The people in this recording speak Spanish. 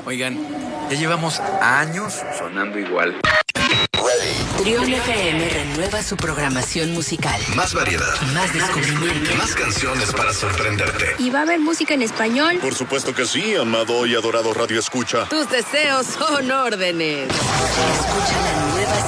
Oigan, ya llevamos años sonando igual. Trión FM renueva su programación musical. Más variedad. Más descubrimiento. Más canciones para sorprenderte. ¿Y va a haber música en español? Por supuesto que sí, amado y adorado Radio Escucha. Tus deseos son órdenes. Escucha la nueva